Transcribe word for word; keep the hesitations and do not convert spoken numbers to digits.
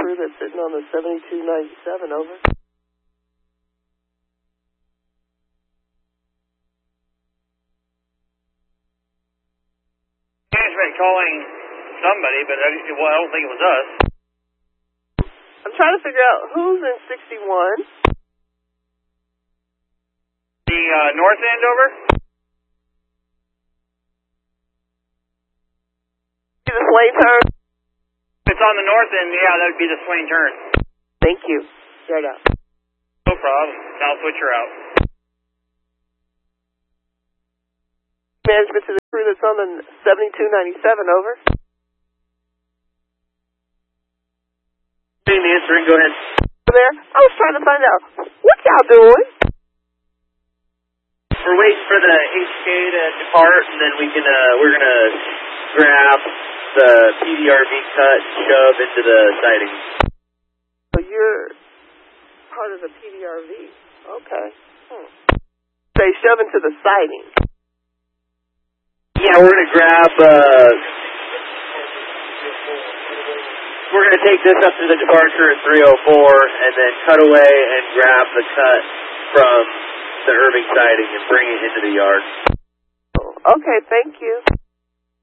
crew that's sitting on the seventy-two ninety-seven, over. Management calling somebody, but I, well, I don't think it was us. I'm trying to figure out who's in sixty-one. The uh, north end, over? See the Swain turn? If it's on the north end, yeah, that would be the Swain turn. Thank you. Right out. No problem. Now switch her out. Management to the crew that's on the seventy-two ninety-seven, over. Hey, the answering, go ahead. There, I was trying to find out, what y'all doing? We're waiting for the H K to depart, and then we can, uh, we're going to grab the P D R V cut and shove into the siding. So you're part of the P D R V. Okay. Hmm. They shove into the siding. Yeah, we're going to grab, uh, we're going to take this up to the departure at three oh four and then cut away and grab the cut from the Irving siding and bring it into the yard. Okay, thank you.